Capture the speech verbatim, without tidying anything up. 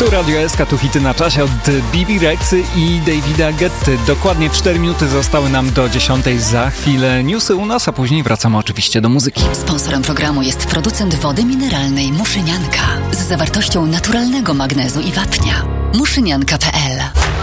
Tu Radio S K, tu hity na czasie od Bibi Rexy i Davida Getty. Dokładnie cztery minuty zostały nam do dziesiątej. Za chwilę newsy u nas, a później wracamy oczywiście do muzyki. Sponsorem programu jest producent wody mineralnej Muszynianka z zawartością naturalnego magnezu i wapnia. muszynianka kropka p l